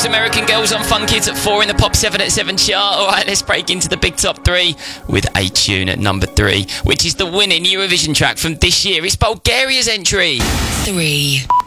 American Girls on Fun Kids at 4 in the Pop 7 at 7 chart. All right, let's break into the big top 3 with A Tune at number 3, which is the winning Eurovision track from this year. It's Bulgaria's entry. 3.